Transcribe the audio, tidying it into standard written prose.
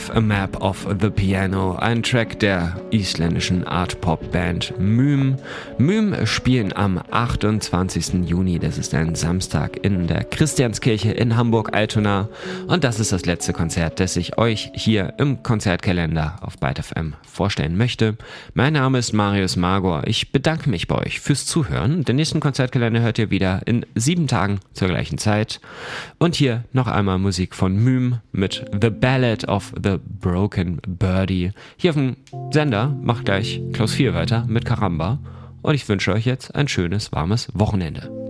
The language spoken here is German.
Photograph, a Map of the Piano, ein Track der isländischen Art-Pop-Band Müm. Müm spielen am 28. Juni, das ist ein Samstag, in der Christianskirche in Hamburg-Altona. Und das ist das letzte Konzert, das ich euch hier im Konzertkalender auf Byte FM vorstellen möchte. Mein Name ist Marius Magor. Ich bedanke mich bei euch fürs Zuhören. Den nächsten Konzertkalender hört ihr wieder in 7 Tagen zur gleichen Zeit. Und hier noch einmal Musik von Müm mit The Ballad of the Broken Birdie. Hier auf dem Sender macht gleich Klaus 4 weiter mit Karamba. Und ich wünsche euch jetzt ein schönes, warmes Wochenende.